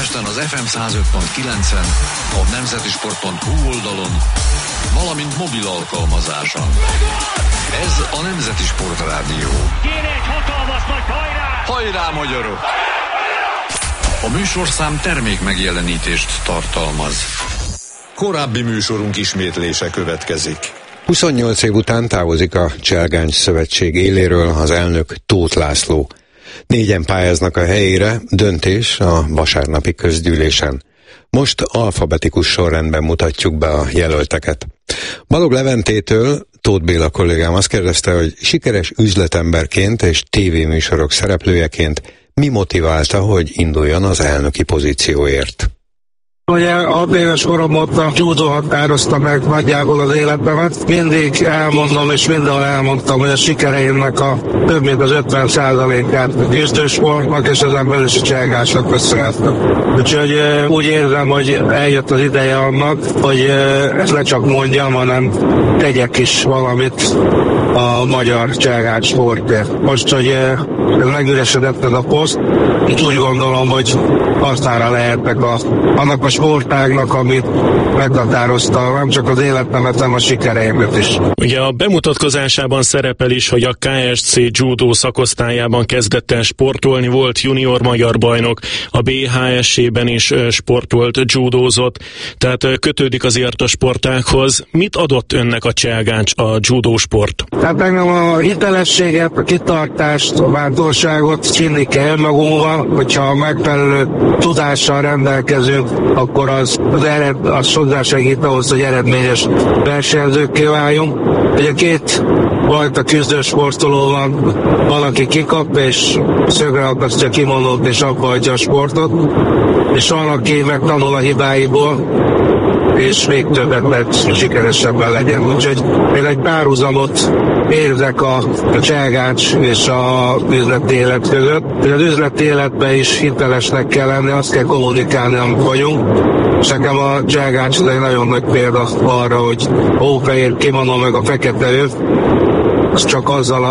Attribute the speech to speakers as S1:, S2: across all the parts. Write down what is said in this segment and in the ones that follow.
S1: Budapesten az FM 105.9-en, a nemzetisport.hu oldalon, valamint mobil alkalmazáson. Ez a Nemzeti Sport Rádió.
S2: Kéne egy hatalmas nagy hajrá!
S1: Hajrá, magyarok! A műsorszám termék megjelenítést tartalmaz. Korábbi műsorunk ismétlése következik.
S3: 28 év után távozik a Cselgáncs Szövetség éléről az elnök Tóth László. 4-en pályáznak a helyére, döntés a vasárnapi közgyűlésen. Most alfabetikus sorrendben mutatjuk be a jelölteket. Balog Leventétől Tóth Béla kollégám azt kérdezte, hogy sikeres üzletemberként és tévéműsorok szereplőjeként mi motiválta, hogy induljon az elnöki pozícióért.
S4: Ugye 6 éves korom óta a judó határozta meg nagyjából az életemet. Mindig elmondom, és mindenhol elmondtam, hogy a sikereimnek a több mint az 50%-át küzdősportnak és ezen belül is a cselgásnak köszönhetem. Úgyhogy úgy érzem, hogy eljött az ideje annak, hogy ezt ne csak mondjam, hanem tegyek is valamit a magyar cselgánc sportért. Most, hogy ez megüresedett ez a poszt, úgy gondolom, hogy hasznára lehetnek annak a sportágnak, amit meghatározta nem csak az életemet, hanem a sikereimet is.
S5: Ugye a bemutatkozásában szerepel is, hogy a KSC judó szakosztályában kezdett el sportolni, volt junior magyar bajnok, a BHSC-ben is sportolt, judózott, tehát kötődik azért a sportághoz. Mit adott önnek a cselgáncs, a judó sport?
S4: Tehát engem a hitelességet, a kitartást, a bátorságot csinni kell magunkval, hogyha megfelelő tudással rendelkezünk, akkor az hozzásegít ahhoz, hogy eredményes versenyzőkké váljunk. Ugye két fajta küzdősportoló van, aki kikap és szögre akasztja kimondót és abba hagyja a sportot, és van, aki megtanul a hibáiból, és még többet, mert sikeresebben legyen. Úgyhogy én egy párhuzamot érzek a cselgáncs és az üzleti élet között. Az üzleti életben is hitelesnek kell lenni, azt kell kommunikálni, amit vagyunk. És nekem a cselgáncs egy nagyon nagy példa arra, hogy hófehér kimono meg a fekete öv, az csak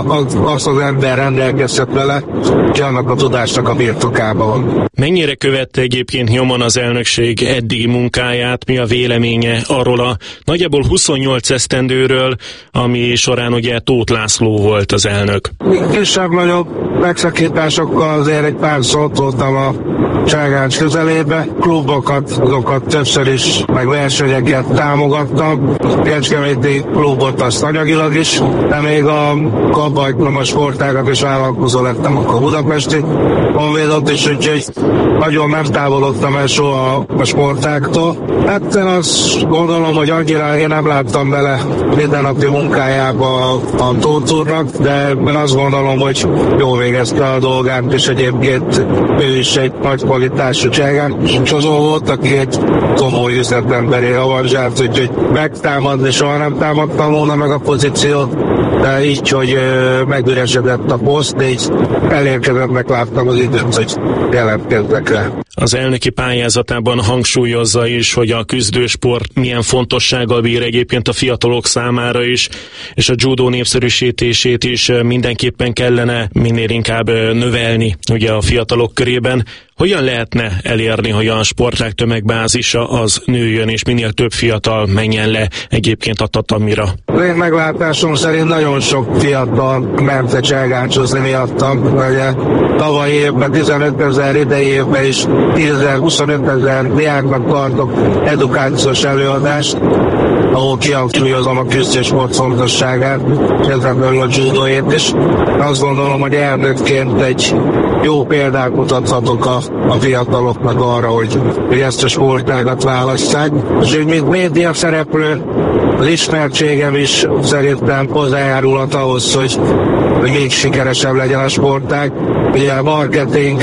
S4: az ember rendelkezhet vele, hogy annak a tudásnak a birtokában van.
S5: Mennyire követte egyébként nyomon az elnökség eddigi munkáját, mi a véleménye arról a nagyjából 28 esztendőről, ami során ugye Tóth László volt az elnök?
S4: Kisebb-nagyobb megszakításokkal azért egy pár szót voltam a cselgáncs közelébe. Klubokat, azokat többször is, meg versenyeket támogattam. A kecskeméti klubot azt anyagilag is, de még kabajtam a sportágat és vállalkozó lettem akkor budapesti honvédot is, úgyhogy nagyon nem távolodtam el soha a sportáktól. Hát én azt gondolom, hogy annyira én nem láttam bele mindennapi munkájába a Tóth úrnak, de én azt gondolom, hogy jól végezte a dolgát, és egyébként ő is egy nagy kvalitású cselgáncsozó volt, aki egy komoly üzletemberé avanzsált, úgyhogy megtámadni soha nem támadtam volna meg a pozíciót, de így, hogy megüresedett a poszt, így elérkezettnek láttam az időt, hogy jelentkezzek rá.
S5: Az elnöki pályázatában hangsúlyozza is, hogy a küzdősport milyen fontossággal bír egyébként a fiatalok számára is, és a judó népszerűsítését is mindenképpen kellene minél inkább növelni ugye a fiatalok körében. Hogyan lehetne elérni, hogy a sportág tömegbázisa az nőjön, és minél több fiatal menjen le egyébként a tatamira?
S4: Én meglátásom szerint nagyon sok fiatal ment cselgáncsozni miattam. Ugye tavaly évben 15 000, idei évben is 10.000-25 000 diáknak tartok edukációs előadást, ahol kihangsúlyozom a küzdősport fontosságát, ezen belül a judóét is. Azt gondolom, hogy elnökként egy jó példát mutathatok a fiataloknak arra, hogy ezt a sportágat válasszák. És úgy, mint média szereplő, az ismertségem is szerintem hozzájárulhat ahhoz, hogy még sikeresebb legyen a sportág. Ugye a marketing,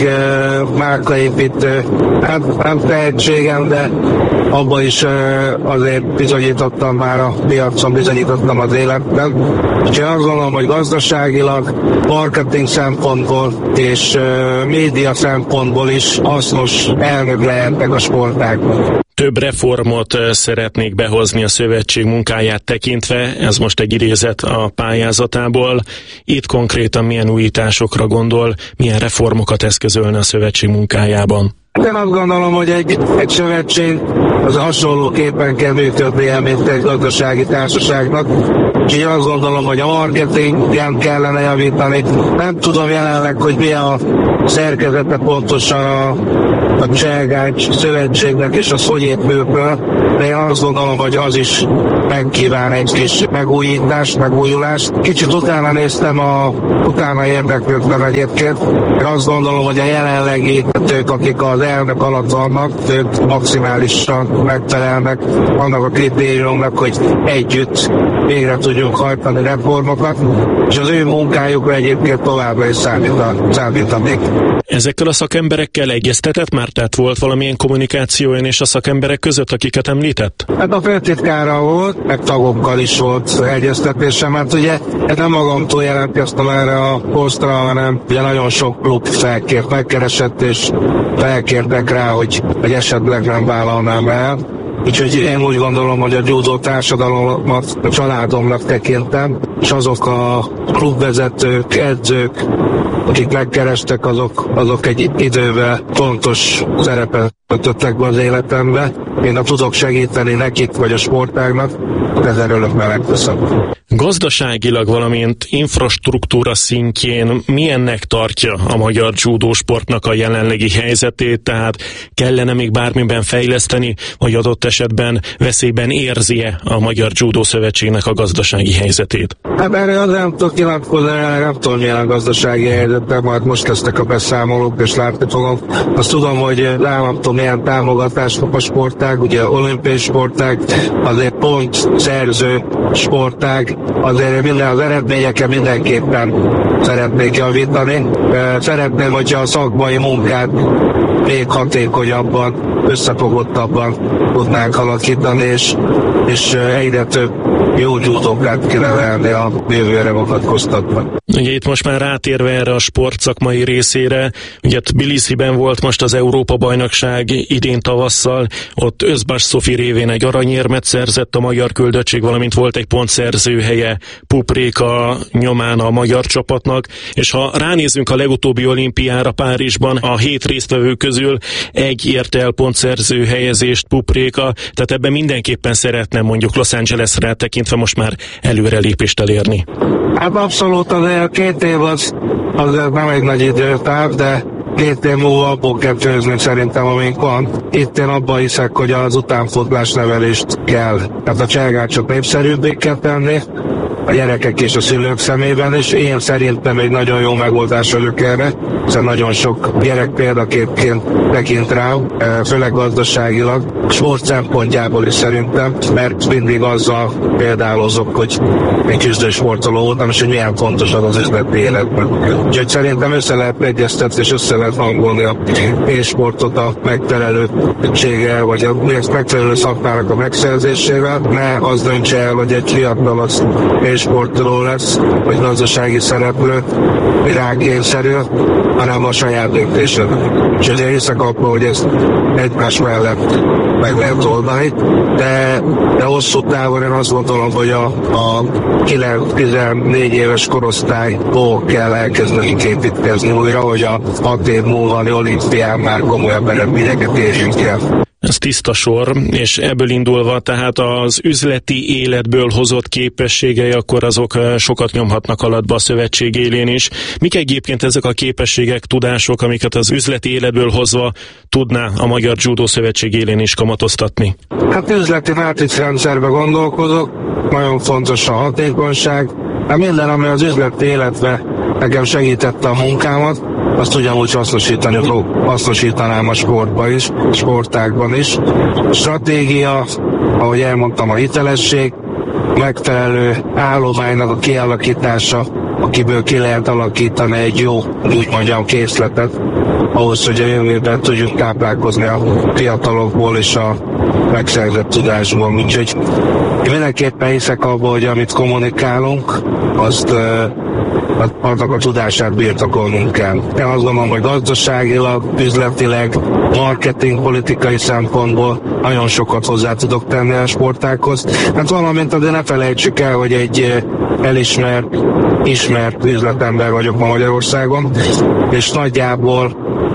S4: márkaépítő, hát nem tehetségem, de abban is azért bizonyítottam már a piacon, bizonyítottam az életben. Úgyhogy azt gondolom, hogy gazdaságilag, marketing szempontból és média szempontból is hasznos elnök lehetnek a sportágban.
S5: Több reformot szeretnék behozni a szövetség munkáját tekintve, ez most egy idézet a pályázatából. Itt konkrétan milyen újításokra gondol, milyen reformokat eszközölne a szövetség munkájában?
S4: Én azt gondolom, hogy egy szövetség az hasonlóképpen kell működnie, mint egy gazdasági társaságnak. Úgyhogy azt gondolom, hogy a marketingen kellene javítani. Nem tudom jelenleg, hogy mi a szerkezete pontosan a Cselgáncs szövetségnek, és az hogy épül föl, de én azt gondolom, hogy az is megkíván egy kis megújulást. Kicsit utána néztem, utána érdeklődtem egyébként. Én azt gondolom, hogy a jelenlegi ők, akik az elnök alatt vannak, ők maximálisan megfelelnek annak a kritériumnak, hogy együtt végre tudjunk hajtani reformokat, és az ő munkájukra egyébként továbbra is számítanék.
S5: Ezekkel a szakemberekkel egyeztetett már? Tehát volt valamilyen kommunikáció ön és a szakemberek között, akiket említett?
S4: Hát a főtitkára volt, meg tagokkal is volt egyeztetésem, mert ugye nem magamtól jelentkeztem erre a posztra, hanem ugye nagyon sok klub megkeresett, és felkértek rá, hogy esetleg nem vállalnám el. Úgyhogy én úgy gondolom, hogy a judó társadalmat a családomnak tekintem, és azok a klubvezetők, edzők, akik megkerestek, azok egy idővel fontos szerepet töltöttek be az életembe. Én tudok segíteni nekik, vagy a sportágnak, ezzel örömmel megköszönöm.
S5: Gazdaságilag, valamint infrastruktúra szintjén milyennek tartja a magyar judósportnak a jelenlegi helyzetét, tehát kellene még bármiben fejleszteni, vagy adott esetben veszélyben érzi-e a Magyar Judó Szövetségnek a gazdasági helyzetét?
S4: Hát erre az nem tudok nyilatkozni, nem tudom milyen a gazdasági helyzetem, majd most kezdtek a beszámolók, és látni fogom. Azt tudom, hogy államtól milyen támogatást kap a sportág, ugye olimpiai sportág, azért pont szerző sportág, azért az eredményeken mindenképpen szeretnék javítani. Szeretném, hogyha a szakmai munkát még hatékonyabban, összefogottabban tudnánk alakítani, és egyre több jó judókát kinevelni a jövőre vonatkoztatva.
S5: Ugye itt most már rátérve erre a sportszakmai részére, ugye Tbilisiben volt most az Európa-bajnokság idén tavasszal, ott Özbas Szofi révén egy aranyérmet szerzett a magyar küldöttség, valamint volt egy pontszerzőhelye Pupréka nyomán a magyar csapatnak, és ha ránézzünk a legutóbbi olimpiára Párizsban, a 7 résztvevő közül egy érte el pontszerző helyezést Pupréka, tehát ebben mindenképpen szeretne mondjuk Los Angelesre tekintve most már előrelépést elérni.
S4: Hát abszolút, azért 2 év az nem egy nagy időtáv, de 2 év múlva abból kell győzni szerintem, amink van. Itt én abban hiszek, hogy az utánfotlás nevelést kell. Tehát a cselgáncsot népszerűbbé kell tenni, a gyerekek és a szülők szemében, és én szerintem egy nagyon jó megoldás vagyok erre, hiszen nagyon sok gyerek példaképként tekint rám, főleg gazdaságilag, sport szempontjából is szerintem, mert mindig azzal példálozok, hogy én küzdősportoló voltam, és hogy milyen fontos az üzleti életben. Úgyhogy szerintem össze lehet egyeztetni, és össze lehet hangolni a e-sportot a megfelelőséggel, vagy a megfelelő szakmának a megszerzésével. Ne az döntse el, hogy egy fiatal az e-sportoló lesz, vagy gazdasági szereplő, vagy rákényszerű, hanem a saját döntésre. Úgyhogy én hiszek abban, hogy ezt egymás mellett meg lehet oldani, de hosszú távon én azt gondolom, hogy a 9-14 éves korosztályból kell elkezdeni építkezni újra, hogy a 6 év múlva olimpián már komolyabb eredményeket érjünk el.
S5: Ez tiszta sor, és ebből indulva tehát az üzleti életből hozott képességei, akkor azok sokat nyomhatnak alatba a szövetség élén is. Mik egyébként ezek a képességek, tudások, amiket az üzleti életből hozva tudná a Magyar Judó Szövetség élén is kamatoztatni?
S4: Hát üzleti mátrixrendszerbe gondolkozok, nagyon fontos a hatékonyság, de minden, ami az üzleti életbe nekem segítette a munkámat, azt ugyanúgy hasznosítanám a sportban is, sportágban is. Stratégia, ahogy elmondtam, a hitelesség, megfelelő állománynak a kialakítása, akiből ki lehet alakítani egy jó, úgy mondjam, készletet, ahhoz, hogy a jövőben tudjunk táplálkozni a fiatalokból és a megszerzett tudásból. Úgyhogy én mindenképpen hiszek abban, hogy amit kommunikálunk, azt annak a tudását birtokolnunk kell. Én azt gondolom, hogy gazdaságilag, üzletileg, marketing, politikai szempontból nagyon sokat hozzá tudok tenni a sportákhoz. Hát valamint azért ne felejtsük el, hogy egy elismert, ismert üzletember vagyok ma Magyarországon, és nagyjából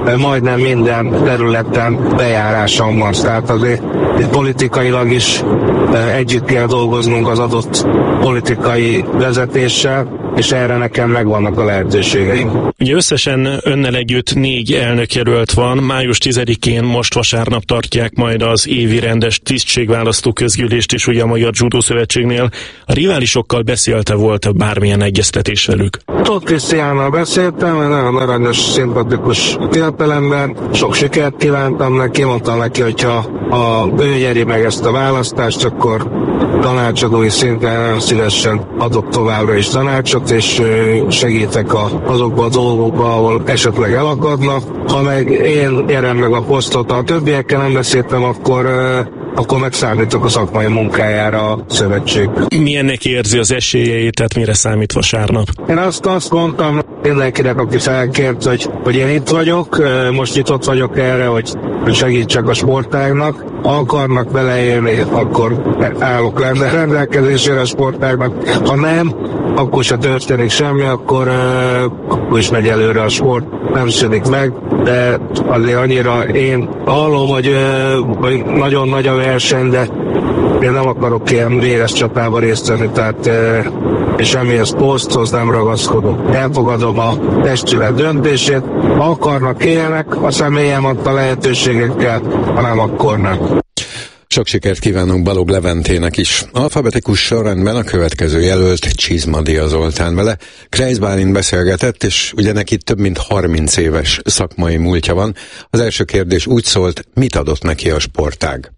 S4: majdnem minden területen bejárásom van. Tehát azért politikailag is együtt kell dolgoznunk az adott politikai vezetéssel, és erre nekem megvannak a lehetőségeim.
S5: Ugye összesen önnel együtt 4 elnökjelölt van, május 10-én most vasárnap tartják majd az évi rendes tisztségválasztó közgyűlést is ugye a Magyar Judo Szövetségnél. A riválisokkal beszélte, volt bármilyen egyeztetés velük?
S4: Tóth Krisztiánnal beszéltem, nagyon aranyos, szimpatikus fiatalember, sok sikert kívántam neki, mondtam neki, hogyha ő nyeri meg ezt a választást, akkor tanácsadói szinten nagyon szívesen adok továbbra is tanácsot, és segítek azokba a dolgokba, ahol esetleg elakadnak. Ha meg én nyerem meg a posztot, a többiekkel nem beszéltem, akkor megszámítok a szakmai munkájára a szövetség.
S5: Milyennek érzi az esélyeit, tehát mire számít vasárnap?
S4: Én azt mondtam mindenkinek, aki felkért, hogy én itt vagyok, most nyitott vagyok erre, hogy segítsek a sportágnak. Ha akarnak beleélni, akkor állok rendelkezésére a sportágnak. Ha nem, akkor se történik semmi, akkor is megy előre a sport, nem szűnik meg, de azért annyira én hallom, hogy nagyon nagy a verseny, de én nem akarok ilyen véres csatába részt venni, tehát és semmihez poszthoz nem ragaszkodok. Elfogadom a testület döntését, ha akarnak élnek, a személyem adta lehetőségekkel, ha nem, akkor nem.
S3: Sok sikert kívánunk Balog Leventének is. Alfabetikus sorrendben a következő jelölt Csizmadia Zoltán. Vele Kreis Bálint beszélgetett, és ugye neki több mint 30 éves szakmai múltja van. Az első kérdés úgy szólt, mit adott neki a sportág?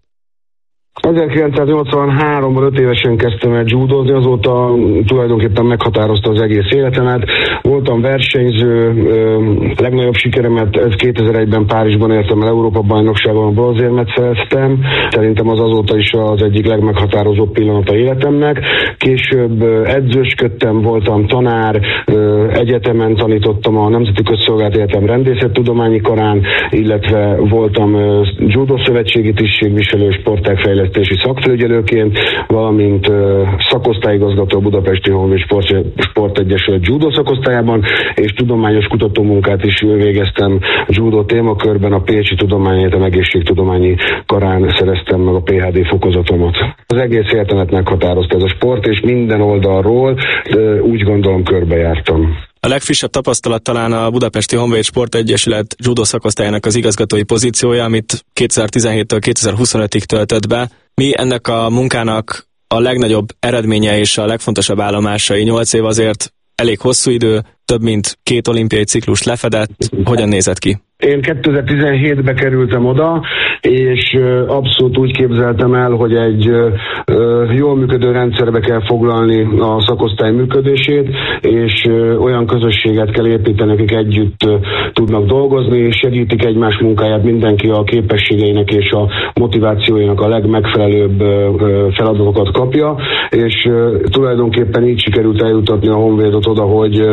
S6: 1983-ban 5 évesen kezdtem el judozni, azóta tulajdonképpen meghatározta az egész életemet. Voltam versenyző, legnagyobb sikeremet 2001-ben Párizsban értem el, Európa-bajnokságon a bronzérmet szereztem. Szerintem az azóta is az egyik legmeghatározóbb pillanata életemnek. Később edzősködtem, voltam tanár, egyetemen tanítottam a Nemzeti Közszolgálati Egyetem rendészettudományi karán, illetve voltam judo szövetségi tisztségviselő, sportágfejlesztési szakfelügyelőként, valamint szakosztályigazgató Budapesti Honvéd Sportegyesület judo szakosztályában, és tudományos kutatómunkát is végeztem judo témakörben, a Pécsi Tudományegyetem egészségtudományi karán szereztem meg a PhD fokozatomat. Az egész életemet meghatározta ez a sport, és minden oldalról úgy gondolom körbejártam.
S7: A legfrissebb tapasztalat talán a Budapesti Honvéd Sportegyesület judo szakosztályának az igazgatói pozíciója, amit 2017-től 2025-ig töltött be. Mi ennek a munkának a legnagyobb eredménye és a legfontosabb állomásai? 8 év azért elég hosszú idő, több mint 2 olimpiai ciklus lefedett. Hogyan nézett ki?
S6: Én 2017-be kerültem oda, és abszolút úgy képzeltem el, hogy egy jól működő rendszerbe kell foglalni a szakosztály működését, és olyan közösséget kell építeni, akik együtt tudnak dolgozni, és segítik egymás munkáját, mindenki a képességeinek és a motivációinak a legmegfelelőbb feladatokat kapja, és tulajdonképpen így sikerült eljutatni a Honvédot oda, hogy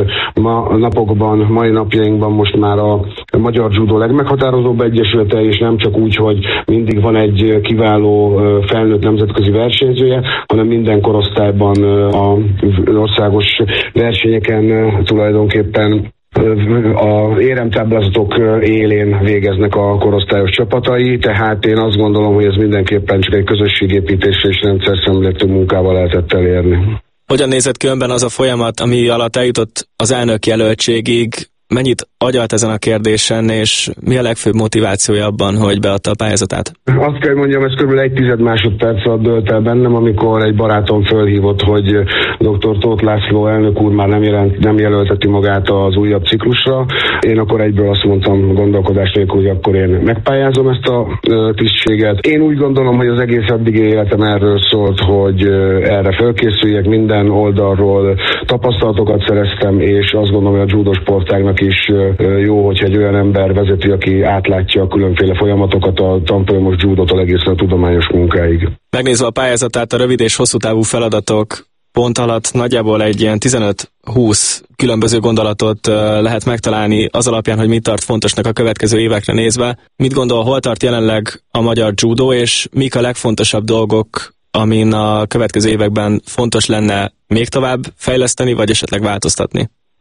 S6: mai napjainkban most már a Magyar Judo legmeghatározóbb egyesülete, és nem csak úgy, hogy mindig van egy kiváló felnőtt nemzetközi versenyzője, hanem minden korosztályban az országos versenyeken tulajdonképpen a éremtáblázatok élén végeznek a korosztályos csapatai, tehát én azt gondolom, hogy ez mindenképpen csak egy közösségépítésre és rendszerszemléletű munkával lehetett elérni.
S7: Hogyan nézett ki önben az a folyamat, ami alatt eljutott az elnök jelöltségig? Mennyit agyalt ezen a kérdésen, és mi a legfőbb motivációja abban, hogy beadta a pályázatát?
S6: Azt kell mondjam, ez kb. 1 másodperc alatt dölt el bennem, amikor egy barátom fölhívott, hogy dr. Tóth László elnök úr már nem jelölteti magát az újabb ciklusra. Én akkor egyből azt mondtam gondolkodás nélkül, hogy akkor én megpályázom ezt a tisztséget. Én úgy gondolom, hogy az egész addigi életem erről szólt, hogy erre fölkészüljek, minden oldalról tapasztalatokat szereztem, és azt gondolom, hogy a judo sportágnak is jó, hogyha egy olyan ember vezeti, aki átlátja a különféle folyamatokat a tanfolyamos judótól egészen a tudományos munkáig.
S7: Megnézve a pályázatát, a rövid és hosszú távú feladatok pont alatt nagyjából egy ilyen 15-20 különböző gondolatot lehet megtalálni az alapján, hogy mit tart fontosnak a következő évekre nézve. Mit gondol, hol tart jelenleg a magyar judo, és mik a legfontosabb dolgok, amin a következő években fontos lenne még tovább fejleszteni, vagy esetleg változtatni?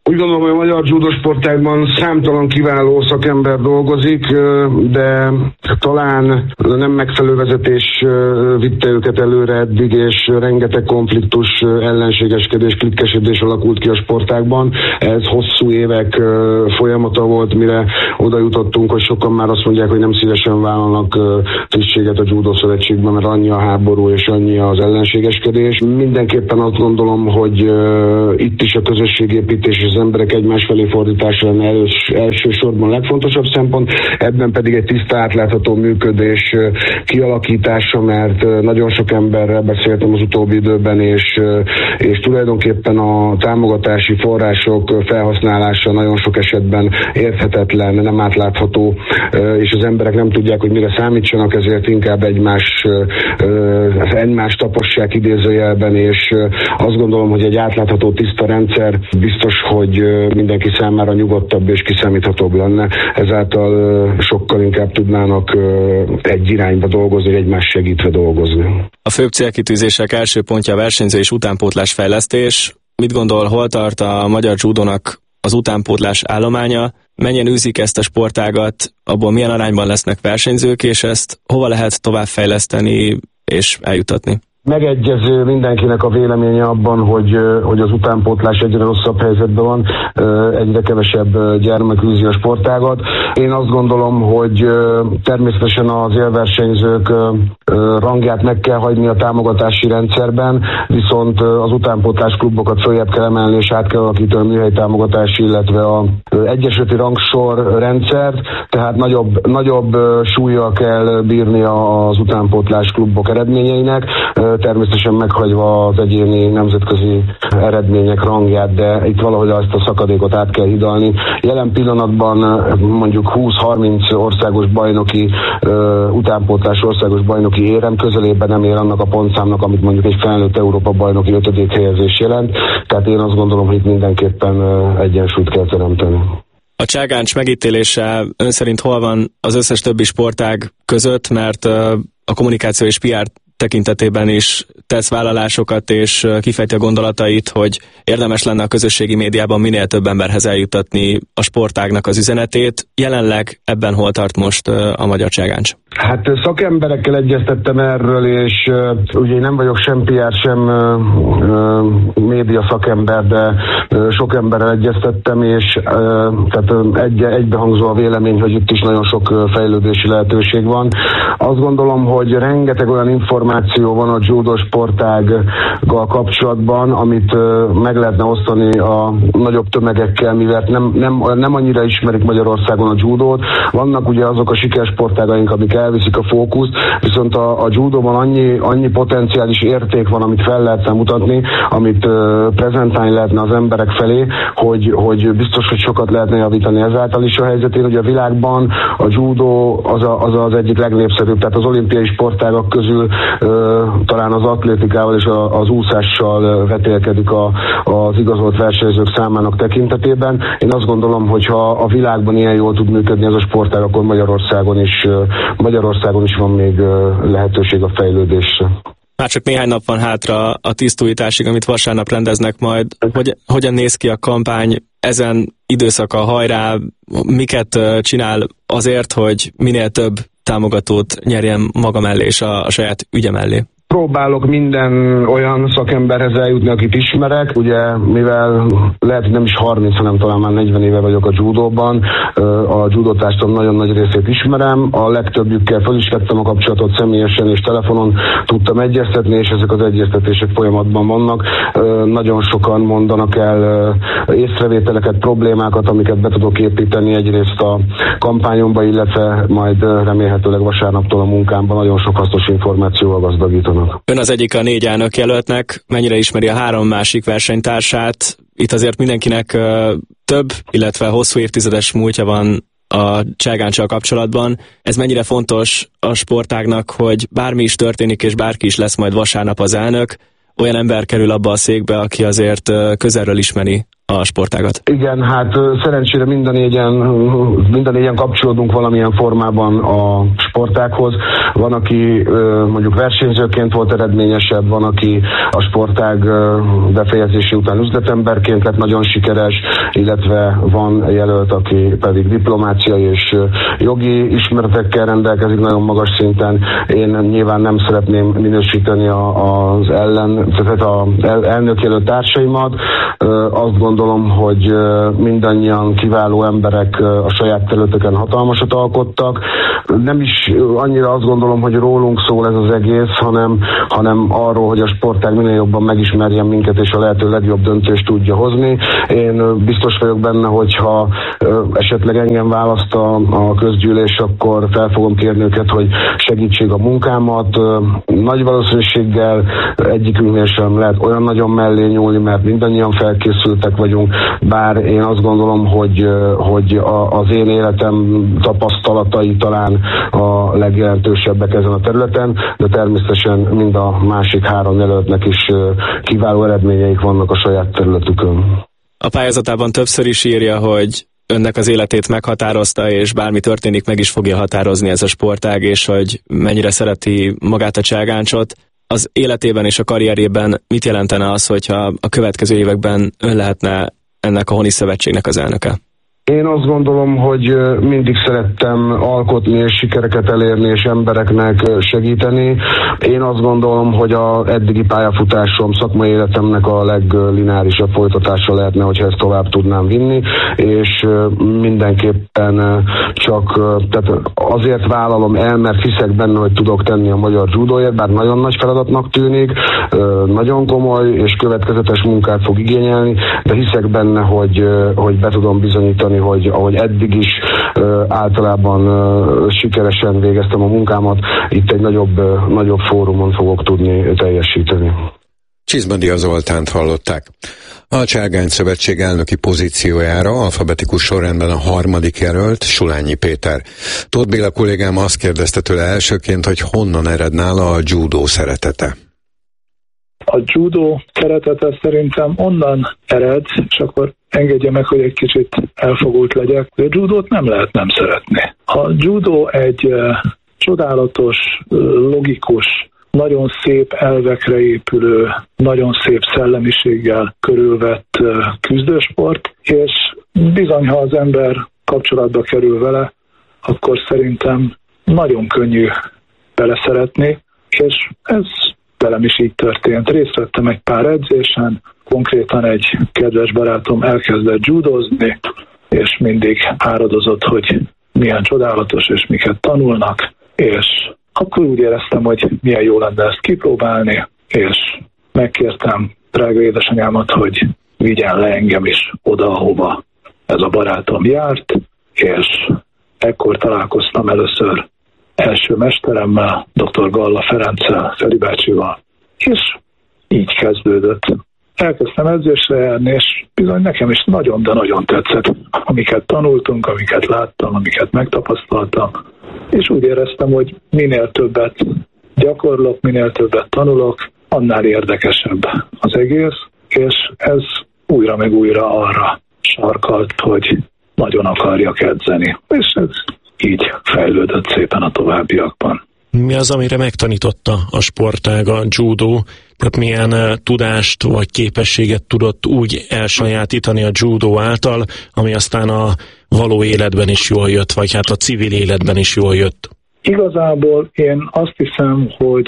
S6: Úgy gondolom, hogy a magyar judósportágban számtalan kiváló szakember dolgozik, de talán nem megfelelő vezetés vitte őket előre eddig, és rengeteg konfliktus, ellenségeskedés, klikkesedés alakult ki a sportágban. Ez hosszú évek folyamata volt, mire oda jutottunk, hogy sokan már azt mondják, hogy nem szívesen vállalnak tisztséget a Judo Szövetségben, mert annyi a háború és annyi az ellenségeskedés. Mindenképpen azt gondolom, hogy itt is a közösségépítés és az emberek egymás felé fordítása lenne elsősorban a legfontosabb szempont, ebben pedig egy tiszta, átlátható működés kialakítása, mert nagyon sok emberrel beszéltem az utóbbi időben, és tulajdonképpen a támogatási források felhasználása nagyon sok esetben érthetetlen, nem átlátható, és az emberek nem tudják, hogy mire számítsanak, ezért inkább egymást tapossák idézőjelben, és azt gondolom, hogy egy átlátható, tiszta rendszer biztos, hogy mindenki számára nyugodtabb és kiszámíthatóbb lenne. Ezáltal sokkal inkább tudnának egy irányba dolgozni, egymás segítve dolgozni.
S7: A főbb célkitűzések első pontja a versenyző és utánpótlás fejlesztés. Mit gondol, hol tart a magyar judónak az utánpótlás állománya? Mennyien űzik ezt a sportágat, abból milyen arányban lesznek versenyzők, és ezt hova lehet továbbfejleszteni és eljutatni?
S6: Megegyező mindenkinek a véleménye abban, hogy az utánpótlás egyre rosszabb helyzetben van, egyre kevesebb gyermek űzi a sportágat. Én azt gondolom, hogy természetesen az élversenyzők rangját meg kell hagyni a támogatási rendszerben, viszont az utánpótlás klubokat följebb kell emelni és át kell alakítani a műhelytámogatási, illetve a egyesületi rangsor rendszert, tehát nagyobb súllyal kell bírni az utánpótlás klubok eredményeinek, természetesen meghagyva az egyéni nemzetközi eredmények rangját, de itt valahogy ezt a szakadékot át kell hidalni. Jelen pillanatban mondjuk 20-30 országos bajnoki, utánpótlás országos bajnoki érem közelében nem ér annak a pontszámnak, amit mondjuk egy felnőtt Európa bajnoki 5. helyezés jelent, tehát én azt gondolom, hogy itt mindenképpen egyensúlyt kell teremteni.
S7: A cselgáncs megítélése ön szerint hol van az összes többi sportág között, mert a kommunikáció és PR tekintetében is tesz vállalásokat és kifejti a gondolatait, hogy érdemes lenne a közösségi médiában minél több emberhez eljutatni a sportágnak az üzenetét. Jelenleg ebben hol tart most a magyar cselgáncs?
S6: Hát szakemberekkel egyeztettem erről, és ugye én nem vagyok sem PR, sem média szakember, de sok emberrel egyeztettem, és tehát egybehangzó a vélemény, hogy itt is nagyon sok fejlődési lehetőség van. Azt gondolom, hogy rengeteg olyan információ van a judo sportággal kapcsolatban, amit meg lehetne osztani a nagyobb tömegekkel, mivel nem annyira ismerik Magyarországon a judót. Vannak ugye azok a sikersportágaink, amik elviszik a fókuszt, viszont a judóban annyi potenciális érték van, amit fel lehetne mutatni, amit prezentálni lehetne az emberek felé, hogy biztos, hogy sokat lehetne javítani ezáltal is a helyzetén. Ugye a világban a judó az egyik legnépszerűbb, tehát az olimpiai sportágak közül talán az atlétikával és az úszással vetélkedik az igazolt versenyzők számának tekintetében. Én azt gondolom, hogy ha a világban ilyen jól tud működni ez a sportág, akkor Magyarországon is van még lehetőség a fejlődésre.
S7: Már csak néhány nap van hátra a tisztújításig, amit vasárnap rendeznek majd. Hogyan néz ki a kampány ezen időszaka, hajrá, miket csinál azért, hogy minél több támogatót nyerjen maga mellé és a saját ügye mellé?
S6: Próbálok minden olyan szakemberhez eljutni, akit ismerek. Ugye, mivel lehet, hogy nem is 30, hanem talán már 40 éve vagyok a judóban, a judótársadalom nagyon nagy részét ismerem, a legtöbbjükkel fel is vettem a kapcsolatot személyesen és telefonon tudtam egyeztetni, és ezek az egyeztetések folyamatban vannak. Nagyon sokan mondanak el észrevételeket, problémákat, amiket be tudok építeni egyrészt a kampányomba, illetve majd remélhetőleg vasárnaptól a munkámban nagyon sok hasznos információval gazdagítanak.
S7: Ön az egyik a 4 elnök jelöltnek, mennyire ismeri a 3 másik versenytársát? Itt azért mindenkinek több, illetve hosszú évtizedes múltja van a cselgáncsal kapcsolatban. Ez mennyire fontos a sportágnak, hogy bármi is történik, és bárki is lesz majd vasárnap az elnök, olyan ember kerül abba a székbe, aki azért közelről ismeri a sportágat?
S6: Igen, hát szerencsére minden négyen kapcsolódunk valamilyen formában a sportághoz. Van, aki mondjuk versenyzőként volt eredményesebb, van, aki a sportág befejezési után üzletemberként lett nagyon sikeres, illetve van jelölt, aki pedig diplomáciai és jogi ismeretekkel rendelkezik nagyon magas szinten. Én nyilván nem szeretném minősíteni az elnökjelölt társaimat. Azt gondolom, hogy mindannyian kiváló emberek a saját területeken hatalmasat alkottak. Nem is annyira azt gondolom, hogy rólunk szól ez az egész, hanem arról, hogy a sportág minél jobban megismerjen minket, és a lehető legjobb döntést tudja hozni. Én biztos vagyok benne, hogyha esetleg engem választ a közgyűlés, akkor fel fogom kérni őket, hogy segítsék a munkámat. Nagy valószínűséggel egyikünknél sem lehet olyan nagyon mellé nyúlni, mert mindannyian felkészültek vagyunk, bár én azt gondolom, hogy az én életem tapasztalatai talán a legjelentősebbek ezen a területen, de természetesen mind a másik 3 jelöltnek is kiváló eredményeik vannak a saját területükön.
S7: A pályázatában többször is írja, hogy önnek az életét meghatározta, és bármi történik, meg is fogja határozni ez a sportág, és hogy mennyire szereti magát a cselgáncsot. Az életében és a karrierében mit jelentene az, hogyha a következő években ön lehetne ennek a Honi Szövetségnek az elnöke?
S6: Én azt gondolom, hogy mindig szerettem alkotni és sikereket elérni és embereknek segíteni. Én azt gondolom, hogy az eddigi pályafutásom, szakmai életemnek a leglineárisabb folytatása lehetne, hogyha ezt tovább tudnám vinni, és mindenképpen csak tehát azért vállalom el, mert hiszek benne, hogy tudok tenni a magyar judóért, bár nagyon nagy feladatnak tűnik, nagyon komoly és következetes munkát fog igényelni, de hiszek benne, hogy be tudom bizonyítani, hogy ahogy eddig is általában sikeresen végeztem a munkámat, itt egy nagyobb fórumon fogok tudni teljesíteni.
S3: Csizmadia Zoltánt hallották. A Cselgány Szövetség elnöki pozíciójára alfabetikus sorrendben a 3. jelölt Sulányi Péter. Tóth Béla kollégám azt kérdezte tőle elsőként, hogy honnan ered nála a judó szeretete.
S8: A judó szeretete szerintem onnan ered, és akkor engedje meg, hogy egy kicsit elfogult legyek, hogy a judót nem lehet nem szeretni. A judó egy csodálatos, logikus, nagyon szép elvekre épülő, nagyon szép szellemiséggel körülvett küzdősport, és bizony, ha az ember kapcsolatba kerül vele, akkor szerintem nagyon könnyű beleszeretni, és ez velem is így történt. Részt vettem egy pár edzésen, konkrétan egy kedves barátom elkezdett judozni, és mindig áradozott, hogy milyen csodálatos és miket tanulnak, és akkor úgy éreztem, hogy milyen jó lenne ezt kipróbálni, és megkértem drága édesanyámat, hogy vigyen le engem is oda, ahova ez a barátom járt, és ekkor találkoztam először első mesteremmel, dr. Galla Ferenccel, Feri bácsival, és így kezdődött. Elkezdtem edzésre járni, és bizony nekem is nagyon, de nagyon tetszett, amiket tanultunk, amiket láttam, amiket megtapasztaltam, és úgy éreztem, hogy minél többet gyakorlok, minél többet tanulok, annál érdekesebb az egész, és ez újra meg újra arra sarkalt, hogy nagyon akarjak edzeni. És ez így fejlődött szépen a továbbiakban.
S5: Mi az, amire megtanította a sportág, a judó? Tehát milyen tudást vagy képességet tudott úgy elsajátítani a judó által, ami aztán a való életben is jól jött, vagy hát a civil életben is jól jött?
S8: Igazából én azt hiszem, hogy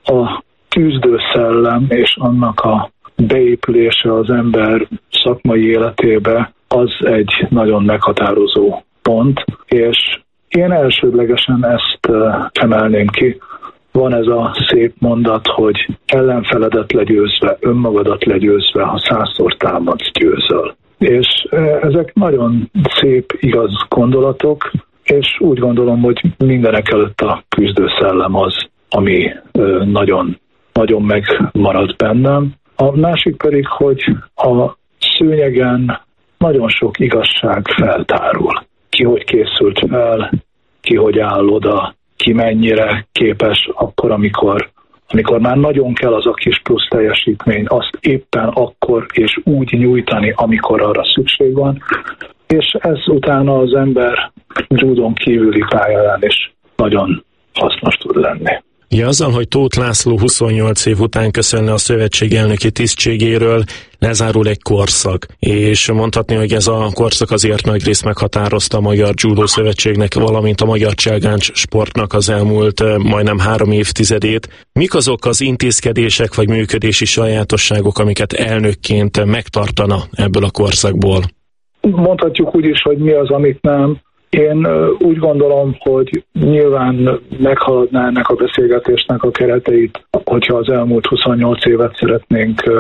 S8: a küzdőszellem és annak a beépülése az ember szakmai életébe az egy nagyon meghatározó pont, és én elsődlegesen ezt emelném ki. Van ez a szép mondat, hogy ellenfeledet legyőzve, önmagadat legyőzve, ha 100-szor támadsz, győzöl. És ezek nagyon szép, igaz gondolatok, és úgy gondolom, hogy mindenek előtt a küzdőszellem az, ami nagyon, nagyon megmaradt bennem. A másik pedig, hogy a szőnyegen nagyon sok igazság feltárul. Ki hogy készült fel, ki hogy áll oda, ki mennyire képes akkor, amikor amikor már nagyon kell az a kis plusz teljesítmény, azt éppen akkor és úgy nyújtani, amikor arra szükség van, és ez utána az ember judón kívüli pályán is nagyon hasznos tud lenni.
S5: Ja, azzal, hogy Tóth László 28 év után köszönne a szövetség elnöki tisztségéről, lezárul egy korszak, és mondhatni, hogy ez a korszak azért nagy részt meghatározta a Magyar Judo Szövetségnek, valamint a magyar cselgáncs sportnak az elmúlt majdnem 3 évtizedét. Mik azok az intézkedések vagy működési sajátosságok, amiket elnökként megtartana ebből a korszakból?
S8: Mondhatjuk úgy is, hogy mi az, amit nem. Én úgy gondolom, hogy nyilván meghaladná ennek a beszélgetésnek a kereteit, hogyha az elmúlt 28 évet szeretnénk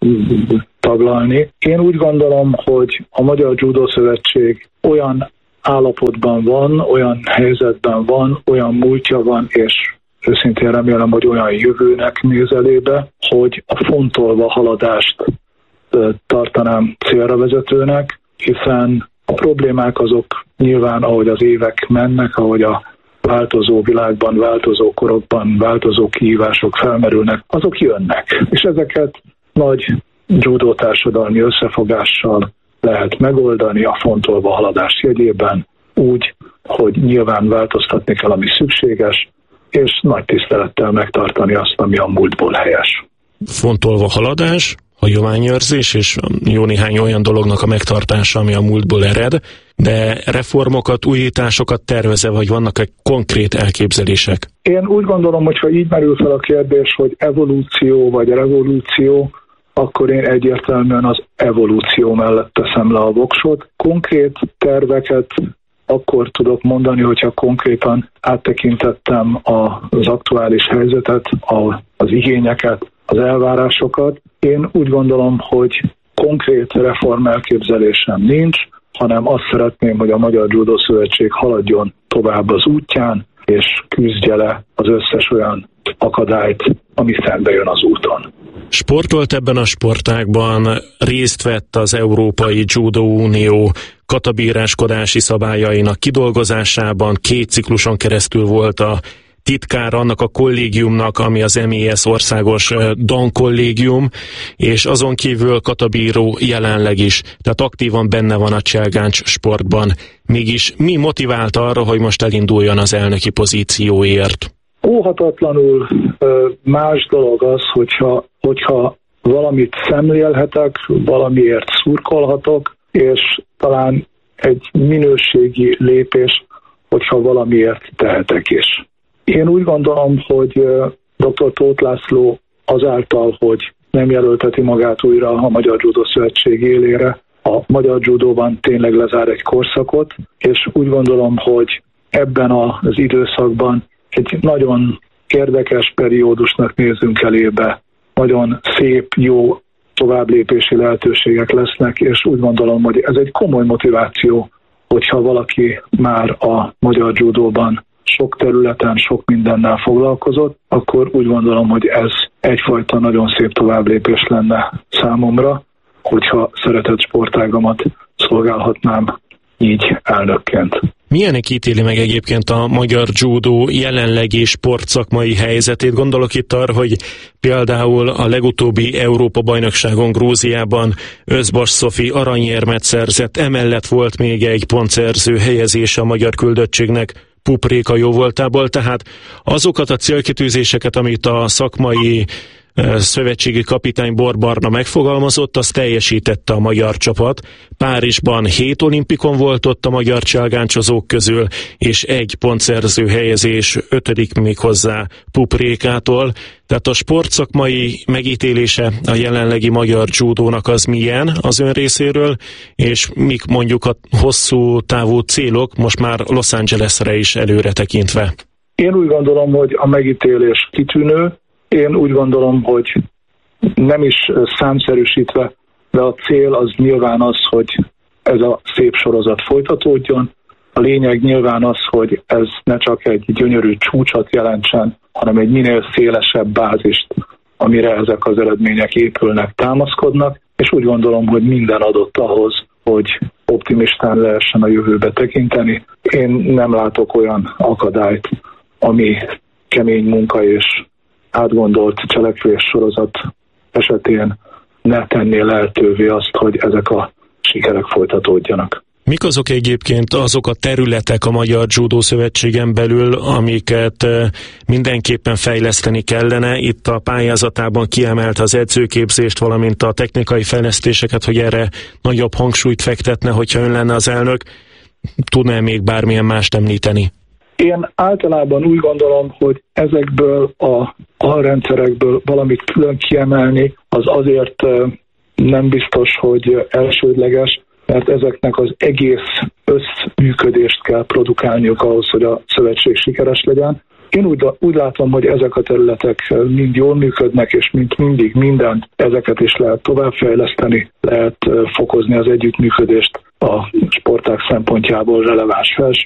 S8: taglalni. Én úgy gondolom, hogy a Magyar Judo Szövetség olyan állapotban van, olyan helyzetben van, olyan múltja van, és őszintén remélem, hogy olyan jövőnek néz elébe, hogy a fontolva haladást tartanám célra vezetőnek, hiszen a problémák azok nyilván, ahogy az évek mennek, ahogy a változó világban, változó korokban, változó kihívások felmerülnek, azok jönnek. És ezeket nagy judo társadalmi összefogással lehet megoldani a fontolva haladás jegyében, úgy, hogy nyilván változtatni kell, ami szükséges, és nagy tisztelettel megtartani azt, ami a múltból helyes.
S5: Fontolva haladás, hagyományőrzés és jó néhány olyan dolognak a megtartása, ami a múltból ered, de reformokat, újításokat tervezve, vagy vannak egy konkrét elképzelések?
S8: Én úgy gondolom, hogy ha így merül fel a kérdés, hogy evolúció vagy revolúció, akkor én egyértelműen az evolúció mellett teszem le a voksot. Konkrét terveket akkor tudok mondani, hogyha konkrétan áttekintettem az aktuális helyzetet, az igényeket, az elvárásokat. Én úgy gondolom, hogy konkrét reform elképzelésem nincs, hanem azt szeretném, hogy a Magyar Judo Szövetség haladjon tovább az útján, és küzdje le az összes olyan akadályt, ami szembe jön az úton.
S5: Sportolt ebben a sportágban, részt vett az Európai Judo Unió katabíráskodási szabályainak kidolgozásában, 2 cikluson keresztül volt a titkára annak a kollégiumnak, ami az MES országos Dan kollégium, és azon kívül katabíró jelenleg is, tehát aktívan benne van a cselgáncs sportban. Mégis mi motivált arra, hogy most elinduljon az elnöki pozícióért?
S8: Óhatatlanul más dolog az, hogyha valamit szemlélhetek, valamiért szurkolhatok, és talán egy minőségi lépés, hogyha valamiért tehetek is. Én úgy gondolom, hogy dr. Tóth László azáltal, hogy nem jelölteti magát újra a Magyar Judo Szövetség élére, a magyar judóban tényleg lezár egy korszakot, és úgy gondolom, hogy ebben az időszakban egy nagyon érdekes periódusnak nézünk elébe, nagyon szép, jó továbblépési lehetőségek lesznek, és úgy gondolom, hogy ez egy komoly motiváció, hogyha valaki már a magyar judóban sok területen, sok mindennel foglalkozott, akkor úgy gondolom, hogy ez egyfajta nagyon szép továbblépés lenne számomra, hogyha szeretett sportágamat szolgálhatnám így elnökként.
S5: Milyenek ítéli meg egyébként a magyar judo jelenlegi sportszakmai helyzetét? Gondolok itt arra, hogy például a legutóbbi Európa-bajnokságon Grúziában Özbas Szofi aranyérmet szerzett, emellett volt még egy pontszerző helyezése a magyar küldöttségnek Pupréka jóvoltából, tehát azokat a célkitűzéseket, amit a szakmai szövetségi kapitány Bor Barna megfogalmazott, azt teljesítette a magyar csapat. Párizsban 7 olimpikon volt ott a magyar cselgáncsozók közül, és 1 pontszerző helyezés, 5. még hozzá Puprékától. Tehát a sportszakmai megítélése a jelenlegi magyar judónak az milyen az ön részéről, és mik mondjuk a hosszú távú célok, most már Los Angelesre is előre tekintve?
S8: Én úgy gondolom, hogy a megítélés kitűnő. Én úgy gondolom, hogy nem is számszerűsítve, de a cél az nyilván az, hogy ez a szép sorozat folytatódjon. A lényeg nyilván az, hogy ez ne csak egy gyönyörű csúcsot jelentsen, hanem egy minél szélesebb bázist, amire ezek az eredmények épülnek, támaszkodnak, és úgy gondolom, hogy minden adott ahhoz, hogy optimistán lehessen a jövőbe tekinteni. Én nem látok olyan akadályt, ami kemény munka és átgondolt cselekvés sorozat esetén ne tenné lehetővé azt, hogy ezek a sikerek folytatódjanak.
S5: Mik azok egyébként azok a területek a Magyar Judo Szövetségen belül, amiket mindenképpen fejleszteni kellene? Itt a pályázatában kiemelt az edzőképzést, valamint a technikai fejlesztéseket, hogy erre nagyobb hangsúlyt fektetne, hogyha ön lenne az elnök. Tudná még bármilyen mást említeni?
S8: Én általában úgy gondolom, hogy ezekből a alrendszerekből valamit külön kiemelni, az azért nem biztos, hogy elsődleges, mert ezeknek az egész összműködést kell produkálniuk ahhoz, hogy a szövetség sikeres legyen. Én úgy látom, hogy ezek a területek mind jól működnek, és mint mindig mindent, ezeket is lehet továbbfejleszteni, lehet fokozni az együttműködést a sportág szempontjából releváns